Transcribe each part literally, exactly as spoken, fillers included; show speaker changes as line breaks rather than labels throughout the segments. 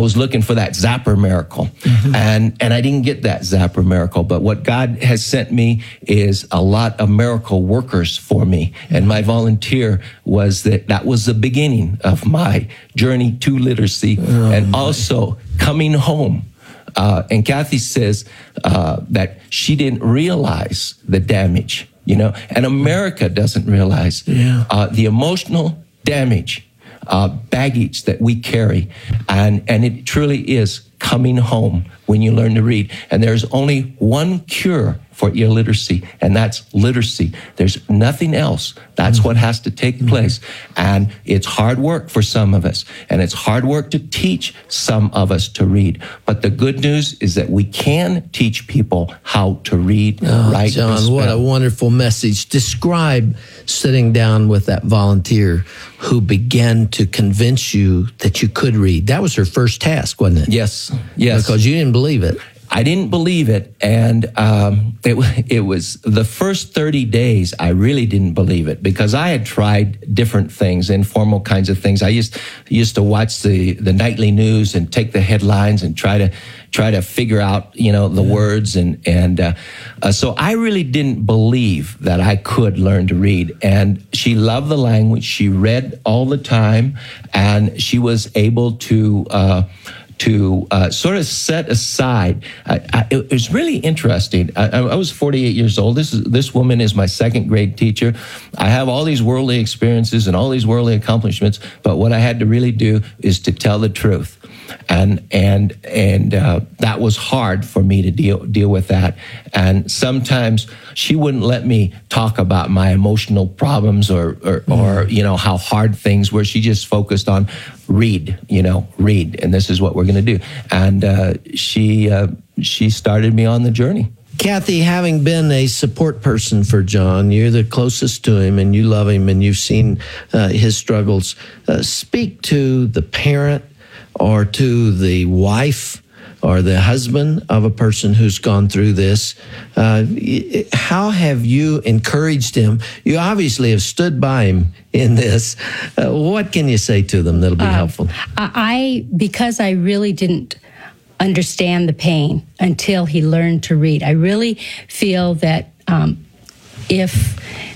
was looking for that zapper miracle, mm-hmm. and and I didn't get that zapper miracle. But what God has sent me is a lot of miracle workers for me, and my volunteer was that that was the beginning of my journey to literacy, oh, and my. also coming home. Uh, and Kathy says uh, that she didn't realize the damage, you know, and America doesn't realize yeah. uh, the emotional damage, uh, baggage that we carry. And, and it truly is coming home when you learn to read. And there's only one cure for illiteracy, and that's literacy. There's nothing else. That's mm-hmm. what has to take mm-hmm. place. And it's hard work for some of us, and it's hard work to teach some of us to read. But the good news is that we can teach people how to read,
oh,
write,
John,
and spell.
What a wonderful message. Describe sitting down with that volunteer who began to convince you that you could read. That was her first task, wasn't it?
Yes, yes.
Because you didn't believe it.
I didn't believe it, and um, it, it was the first thirty days I really didn't believe it, because I had tried different things, informal kinds of things. I used used to watch the, the nightly news and take the headlines and try to try to figure out, you know, the yeah. words, and and uh, uh, so I really didn't believe that I could learn to read. And she loved the language; she read all the time, and she was able to. Uh, to uh, sort of set aside. I, I, it was really interesting. I, I was forty-eight years old. This is, this woman is my second grade teacher. I have all these worldly experiences and all these worldly accomplishments, but what I had to really do is to tell the truth. And and and uh, that was hard for me to deal deal with that. And sometimes she wouldn't let me talk about my emotional problems or or, mm. or you know how hard things were. She just focused on read, you know, read, and this is what we're going to do. And uh, she uh, she started me on the journey.
Kathy, having been a support person for John, you're the closest to him, and you love him, and you've seen uh, his struggles. Uh, speak to the parent or to the wife or the husband of a person who's gone through this. Uh, how have you encouraged him? You obviously have stood by him in this. Uh, what can you say to them that'll be uh, helpful?
I, because I really didn't understand the pain until he learned to read. I really feel that um, if...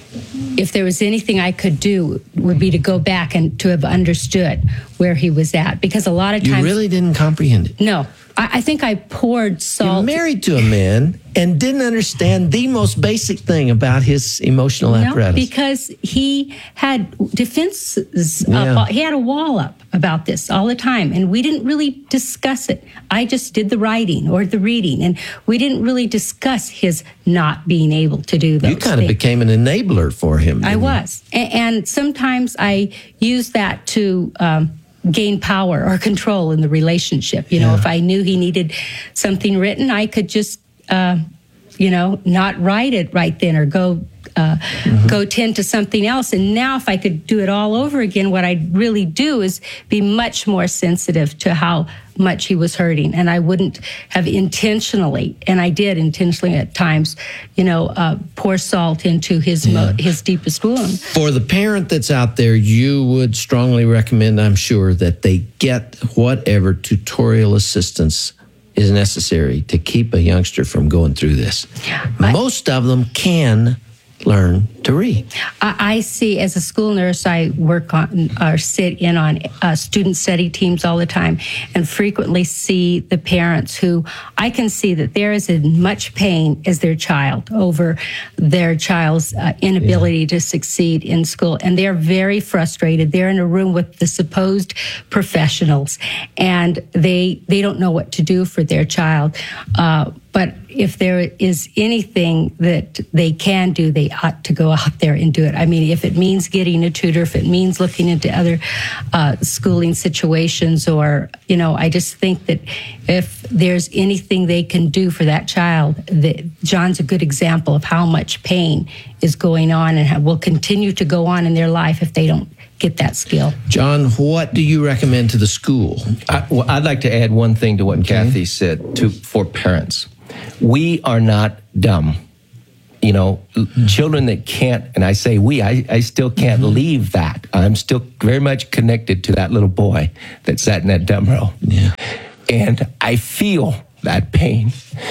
If there was anything I could do, would be to go back and to have understood where he was at. Because a lot of times...
You really didn't comprehend it?
No. I, I think I poured salt...
You're married to a man and didn't understand the most basic thing about his emotional
no,
apparatus.
Because he had defenses.
Yeah.
Up, he had a wall up about this all the time, and we didn't really discuss it. I just did the writing or the reading, and we didn't really discuss his not being able to do those
You kind
things.
of became an enabler for him.
I
you?
was. And, and sometimes I use that to... Um, gain power or control in the relationship. You know,
yeah.
if I knew he needed something written, I could just, uh, you know, not write it right then or go uh, mm-hmm. go tend to something else. And now if I could do it all over again, what I'd really do is be much more sensitive to how much he was hurting. And I wouldn't have intentionally, and I did intentionally at times, you know, uh, pour salt into his
yeah.
mo- his deepest wound.
For the parent that's out there, you would strongly recommend, I'm sure, that they get whatever tutorial assistance is necessary to keep a youngster from going through this.
I,
Most of them can learn to read.
I, I see, as a school nurse, I work on or sit in on uh, student study teams all the time, and frequently see the parents who I can see that they're as in much pain as their child over their child's uh, inability yeah. to succeed in school, and they're very frustrated. They're in a room with the supposed professionals, and they they don't know what to do for their child. Uh, But if there is anything that they can do, they ought to go out there and do it. I mean, if it means getting a tutor, if it means looking into other uh, schooling situations, or, you know, I just think that if there's anything they can do for that child, that John's a good example of how much pain is going on and will continue to go on in their life if they don't get that skill.
John, what do you recommend to the school?
I, well, I'd like to add one thing to what okay. Kathy said to for parents. We are not dumb. You know, mm-hmm. children that can't, and I say we, I, I still can't mm-hmm. leave that. I'm still very much connected to that little boy that sat in that dumb row.
Yeah.
And I feel that pain.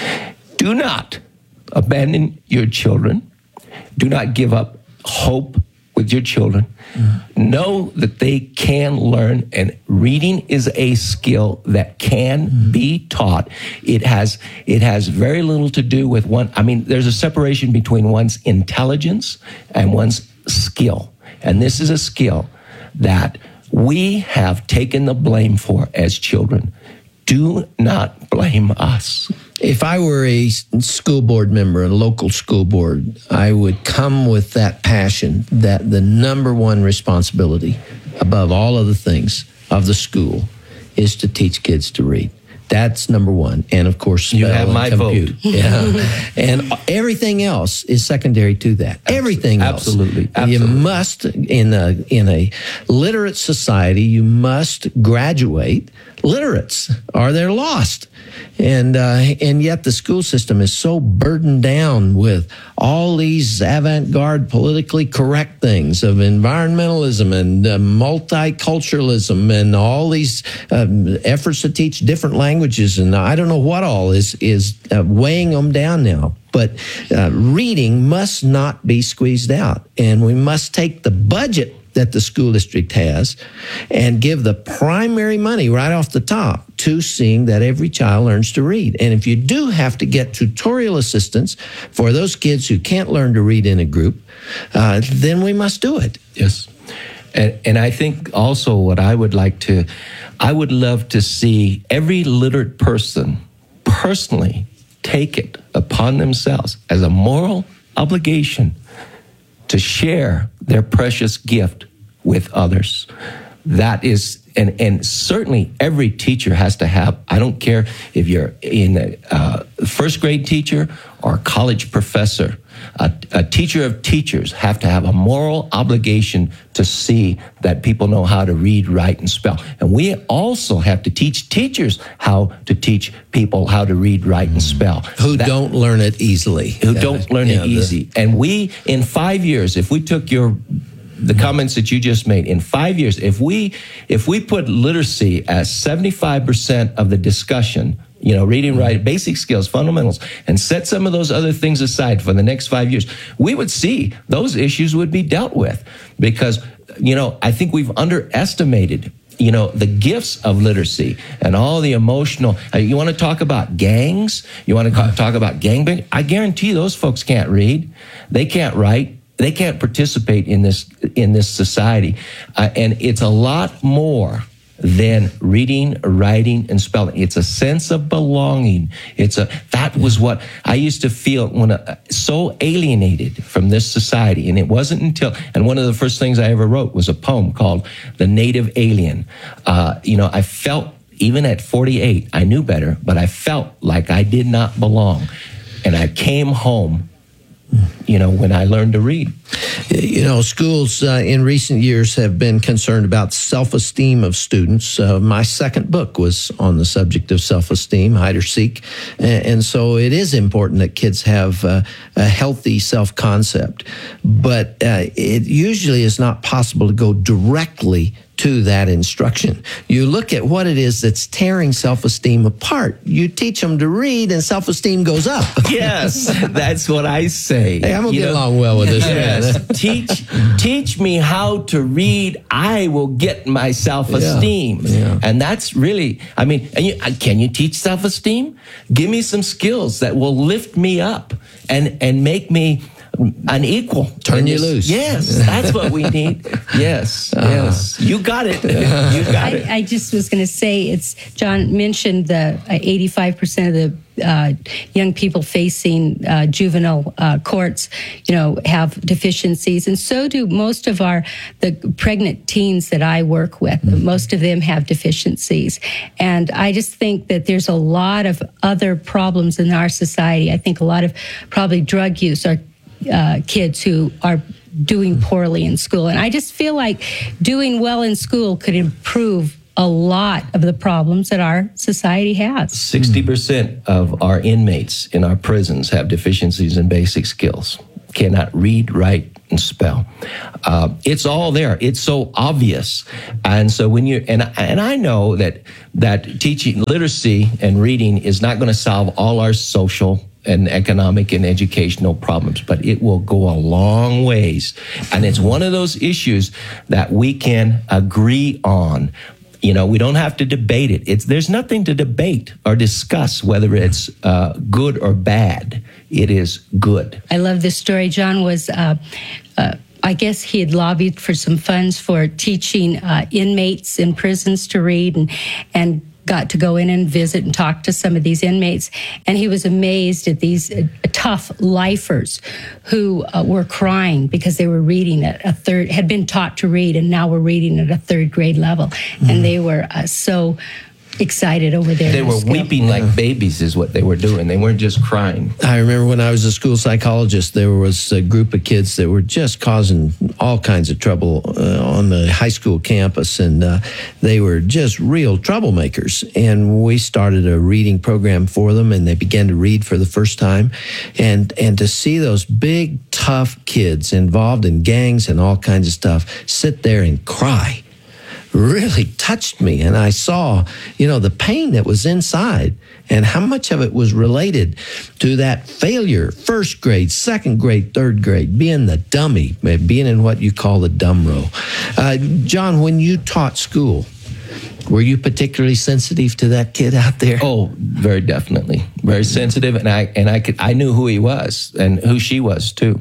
Do not abandon your children. Do not give up hope with your children. Mm-hmm. Know that they can learn, and reading is a skill that can mm-hmm. be taught. It has it has very little to do with one. I mean, there's a separation between one's intelligence and one's skill. And this is a skill that we have taken the blame for as children. Do not blame us.
If I were a school board member, a local school board, I would come with that passion that the number one responsibility above all other things of the school is to teach kids to read. That's number one. And of course, spell
you have
and
my
compute.
vote.
Yeah. And everything else is secondary to that. Everything else.
Absolutely. Absolutely.
You must, in a, in a literate society, you must graduate literates or they're lost. And uh, and yet the school system is so burdened down with all these avant-garde, politically correct things of environmentalism and uh, multiculturalism and all these um, efforts to teach different languages, and I don't know what all is is uh, weighing them down now. But uh, reading must not be squeezed out, and we must take the budget that the school district has and give the primary money right off the top to seeing that every child learns to read. And if you do have to get tutorial assistance for those kids who can't learn to read in a group, uh, then we must do it.
Yes. And, and I think also what I would like to, I would love to see every literate person personally take it upon themselves as a moral obligation to share their precious gift with others. That is, and, and certainly every teacher has to have, I don't care if you're in a uh, first grade teacher or a college professor, a, a teacher of teachers have to have a moral obligation to see that people know how to read, write, and spell. And we also have to teach teachers how to teach people how to read, write, and spell.
Who
that,
don't learn it easily.
Who don't learn
yeah,
it easy.
The,
and we, in five years, if we took your the comments that you just made, in five years, if we if we put literacy as seventy-five percent of the discussion, you know, reading, writing, basic skills, fundamentals, and set some of those other things aside for the next five years, we would see those issues would be dealt with. Because, you know, I think we've underestimated, you know, the gifts of literacy and all the emotional. Uh, you want to talk about gangs? You want to ca- talk about gangbang? I guarantee those folks can't read. They can't write. They can't participate in this in this society. Uh, and it's a lot more than reading, writing, and spelling. It's a sense of belonging. It's a that was what I used to feel when uh, so alienated from this society. And it wasn't until, and one of the first things I ever wrote was a poem called "The Native Alien." Uh, you know, I felt, even at forty-eight, I knew better, but I felt like I did not belong. And I came home, you know, when I learned to read.
You know, schools uh, in recent years have been concerned about self-esteem of students. Uh, my second book was on the subject of self-esteem, hide or seek. And, and so it is important that kids have uh, a healthy self-concept. But uh, it usually is not possible to go directly to that instruction. You look at what it is that's tearing self-esteem apart. You teach them to read and self-esteem goes up.
Yes, that's what I say.
Hey, I'm going to get
know,
along well with this.
Yes.
Man.
teach, teach me how to read. I will get my self-esteem.
Yeah. Yeah.
And that's really, I mean, and you, can you teach self-esteem? Give me some skills that will lift me up and, and make me an equal.
Turn you loose.
Yes, that's what we need. Yes, yes. You got it. You got it.
I, I just was going to say, it's John mentioned the uh, eighty-five percent of the uh, young people facing uh, juvenile uh, courts, you know, have deficiencies, and so do most of our the pregnant teens that I work with. Mm-hmm. Most of them have deficiencies, and I just think that there's a lot of other problems in our society. I think a lot of probably drug use are. Uh, kids who are doing poorly in school. And I just feel like doing well in school could improve a lot of the problems that our society has.
sixty percent of our inmates in our prisons have deficiencies in basic skills. Cannot read, write, and spell. Uh, it's all there. It's so obvious. And so when you, and, and I know that, that teaching literacy and reading is not going to solve all our social and economic and educational problems, but it will go a long ways. And it's one of those issues that we can agree on. You know, we don't have to debate it. It's, there's nothing to debate or discuss whether it's uh, good or bad. It is good.
I love this story. John was, uh, uh, I guess he had lobbied for some funds for teaching uh, inmates in prisons to read, and, and got to go in and visit and talk to some of these inmates. And he was amazed at these uh, tough lifers who uh, were crying because they were reading at a third, had been taught to read, and now were reading at a third grade level. Mm-hmm. And they were uh, so excited over there.
They were weeping like babies is what they were doing. They weren't just crying.
I remember when I was a school psychologist, there was a group of kids that were just causing all kinds of trouble uh, on the high school campus, and uh, they were just real troublemakers. And we started a reading program for them, and they began to read for the first time. And, and to see those big, tough kids involved in gangs and all kinds of stuff sit there and cry really touched me. And I saw, you know, the pain that was inside and how much of it was related to that failure, first grade, second grade, third grade, being the dummy, being in what you call the dumb row. Uh, John, when you taught school, were you particularly sensitive to that kid out there?
Oh, very definitely, very sensitive, and I and I could I knew who he was and who she was too.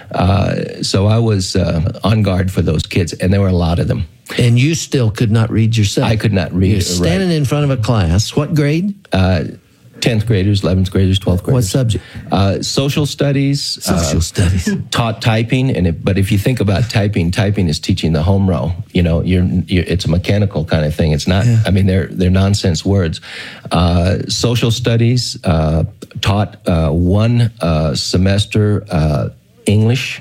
Uh, so I was uh, on guard for those kids, and there were a lot of them.
And you still could not read yourself.
I could not read.
You're standing right in front of a class. What grade?
Uh, tenth graders, eleventh graders, twelfth graders.
What subject?
Uh, social studies.
Social
uh,
studies.
Taught typing, and it, but if you think about typing, typing is teaching the home row. You know, you're, you're it's a mechanical kind of thing. It's not. Yeah. I mean, they're they're nonsense words. Uh, social studies uh, taught uh, one uh, semester uh, English.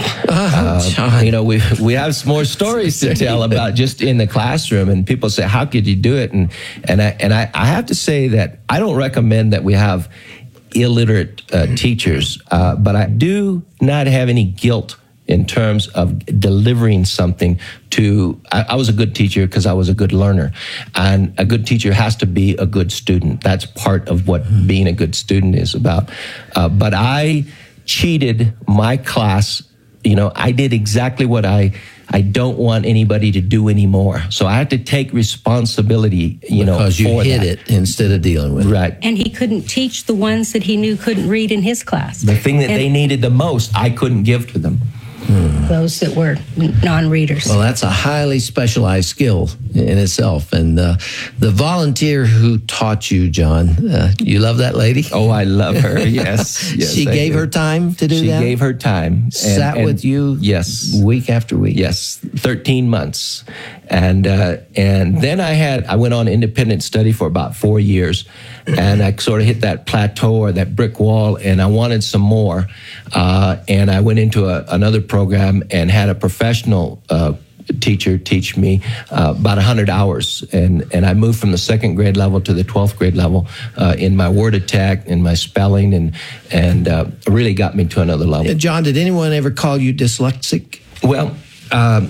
Oh,
uh, you know, we we have some more stories to tell about just in the classroom, and people say, "How could you do it?" And and I and I, I have to say that I don't recommend that we have illiterate uh, teachers, uh, but I do not have any guilt in terms of delivering something to. I, I was a good teacher because I was a good learner, and a good teacher has to be a good student. That's part of what mm-hmm. being a good student is about. Uh, but I cheated my class. You know, I did exactly what I, I don't want anybody to do anymore. So I had to take responsibility, you know,
because you
for
hid
that.
it instead of dealing with
right.
it.
And he couldn't teach the ones that he knew couldn't read in his class.
The thing that
and
they needed the most, I couldn't give to them.
Hmm.
Those that were non-readers.
Well, that's a highly specialized skill in itself. And uh, the volunteer who taught you, John, uh, you love that lady?
Oh, I love her. Yes. yes
she
I
gave
do.
her time to do
she
that?
She gave her time. And,
Sat
and,
with you
yes.
week after week?
Yes, thirteen months. And uh, and then I had, I went on independent study for about four years. And I sort of hit that plateau or that brick wall, and I wanted some more. Uh, and I went into a, another program and had a professional uh, teacher teach me uh, about one hundred hours. And, and I moved from the second grade level to the twelfth grade level uh, in my word attack, in my spelling, and, and uh, really got me to another level.
Yeah, John, did anyone ever call you dyslexic?
Well, um,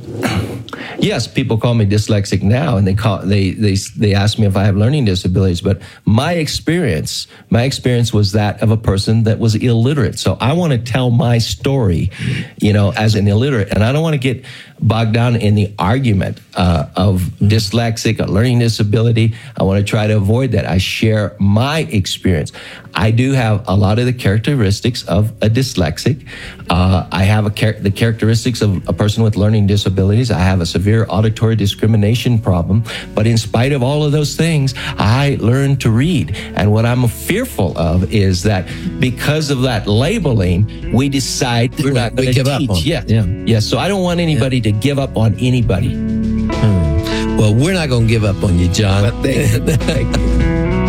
yes, people call me dyslexic now, and they call they they they ask me if I have learning disabilities. But my experience, my experience was that of a person that was illiterate. So I want to tell my story, you know, as an illiterate, and I don't want to get bogged down in the argument uh, of dyslexic, a learning disability. I want to try to avoid that. I share my experience. I do have a lot of the characteristics of a dyslexic. Uh, I have a char- the characteristics of a person with learning disabilities. I have a severe auditory discrimination problem. But in spite of all of those things, I learned to read. And what I'm fearful of is that because of that labeling, we decide we're not going to teach.
Up on.
Yeah.
yeah.
Yeah. So I don't want anybody yeah. to give up on anybody.
Hmm. Well, we're not going to give up on you, John.
But thank, thank you.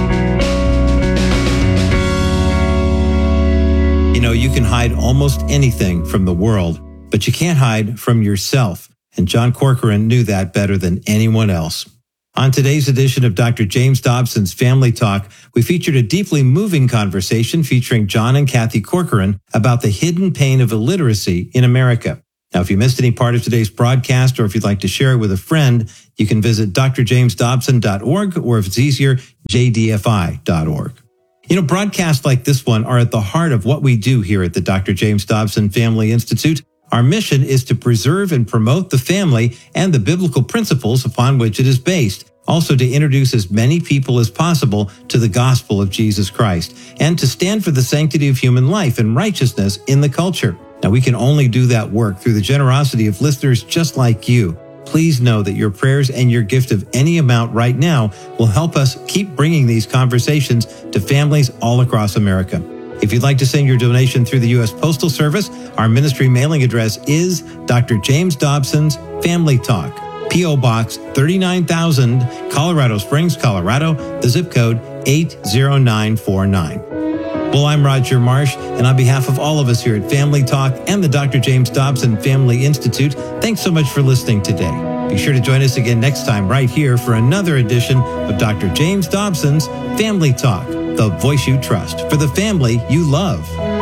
You know, you can hide almost anything from the world, but you can't hide from yourself. And John Corcoran knew that better than anyone else. On today's edition of Doctor James Dobson's Family Talk, we featured a deeply moving conversation featuring John and Kathy Corcoran about the hidden pain of illiteracy in America. Now, if you missed any part of today's broadcast or if you'd like to share it with a friend, you can visit d r james dobson dot org or if it's easier, j d f i dot org. You know, broadcasts like this one are at the heart of what we do here at the Doctor James Dobson Family Institute. Our mission is to preserve and promote the family and the biblical principles upon which it is based. Also to introduce as many people as possible to the gospel of Jesus Christ and to stand for the sanctity of human life and righteousness in the culture. Now, we can only do that work through the generosity of listeners just like you. Please know that your prayers and your gift of any amount right now will help us keep bringing these conversations to families all across America. If you'd like to send your donation through the U S Postal Service, our ministry mailing address is Doctor James Dobson's Family Talk, P O. Box thirty-nine thousand, Colorado Springs, Colorado, the zip code eight zero nine four nine. Well, I'm Roger Marsh, and on behalf of all of us here at Family Talk and the Doctor James Dobson Family Institute, thanks so much for listening today. Be sure to join us again next time right here for another edition of Doctor James Dobson's Family Talk, the voice you trust for the family you love.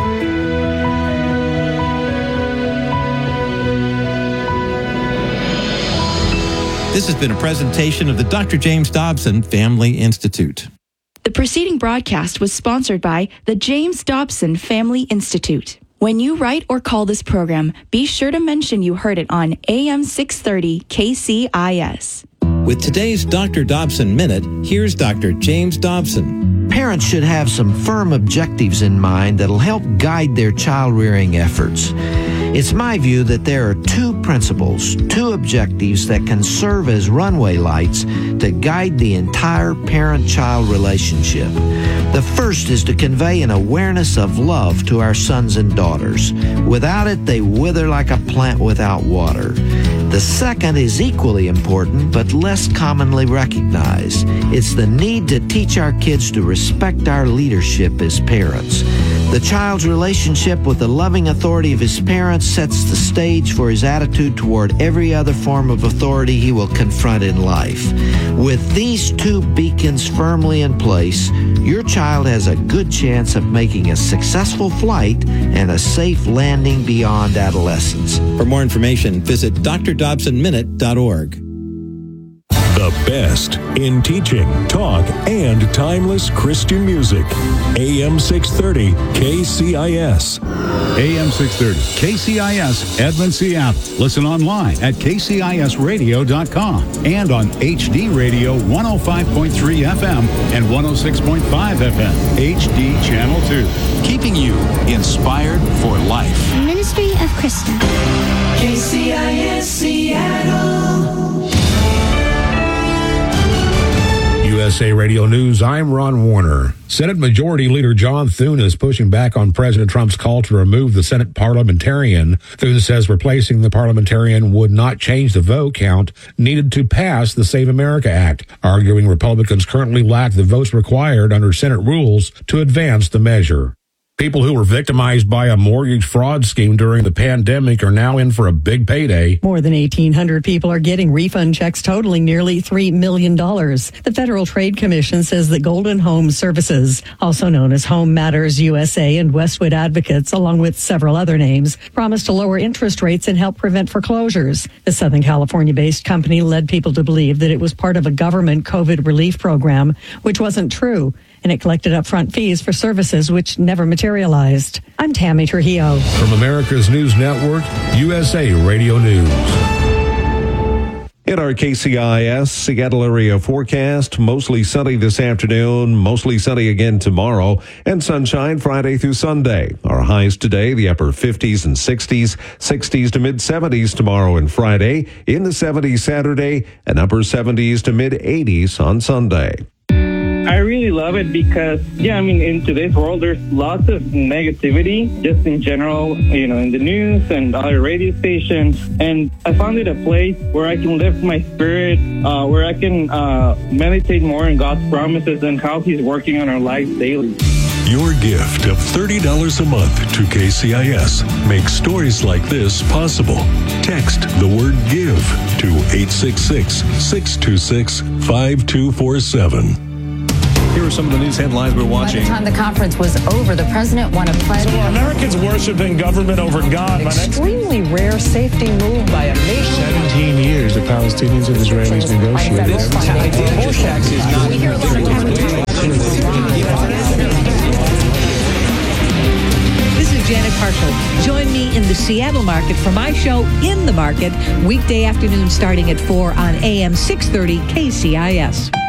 This has been a presentation of the Doctor James Dobson Family Institute.
The preceding broadcast was sponsored by the James Dobson Family Institute. When you write or call this program, be sure to mention you heard it on A M six thirty K C I S.
With today's Doctor Dobson Minute, here's Doctor James Dobson.
Parents should have some firm objectives in mind that'll help guide their child-rearing efforts. It's my view that there are two principles, two objectives that can serve as runway lights to guide the entire parent-child relationship. The first is to convey an awareness of love to our sons and daughters. Without it, they wither like a plant without water. The second is equally important, but less commonly recognized. It's the need to teach our kids to respect our leadership as parents. The child's relationship with the loving authority of his parents sets the stage for his attitude toward every other form of authority he will confront in life. With these two beacons firmly in place, your child has a good chance of making a successful flight and a safe landing beyond adolescence.
For more information, visit d r dobson minute dot org.
The best in teaching, talk, and timeless Christian music. A M six thirty K C I S.
A M six thirty K C I S, Edmond, Seattle. Listen online at k c i s radio dot com and on H D Radio one oh five point three F M and one oh six point five F M, H D Channel two. Keeping you inspired for life.
Ministry of Krista.
K C I S Seattle.
U S A Radio News, I'm Ron Warner. Senate Majority Leader John Thune is pushing back on President Trump's call to remove the Senate parliamentarian. Thune says replacing the parliamentarian would not change the vote count needed to pass the Save America Act, arguing Republicans currently lack the votes required under Senate rules to advance the measure. People who were victimized by a mortgage fraud scheme during the pandemic are now in for a big payday.
More than eighteen hundred people are getting refund checks totaling nearly three million dollars. The Federal Trade Commission says that Golden Home Services, also known as Home Matters U S A and Westwood Advocates, along with several other names, promised to lower interest rates and help prevent foreclosures. The Southern California-based company led people to believe that it was part of a government COVID relief program, which wasn't true, and it collected upfront fees for services which never materialized. I'm Tammy Trujillo.
From America's News Network, U S A Radio News.
In our K C I S Seattle area forecast, mostly sunny this afternoon, mostly sunny again tomorrow, and sunshine Friday through Sunday. Our highs today, the upper fifties and sixties, sixties to mid-seventies tomorrow and Friday, in the seventies Saturday, and upper seventies to mid-eighties on Sunday.
I really love it because, yeah, I mean, in today's world, there's lots of negativity just in general, you know, in the news and other radio stations. And I found it a place where I can lift my spirit, uh, where I can uh, meditate more on God's promises and how He's working on our lives daily.
Your gift of thirty dollars a month to K C I S makes stories like this possible. Text the word GIVE to eight six six, six two six, five two four seven.
Here are some of the news headlines we're watching.
By the time the conference was over, the president won a pledge.
So Americans worshiping government over God.
An extremely rare safety move by a nation.
seventeen years the Palestinians and Israelis negotiated.
This is Janet Parshall. Join me in the Seattle market for my show In the Market, weekday afternoon starting at four on A M six thirty K C I S.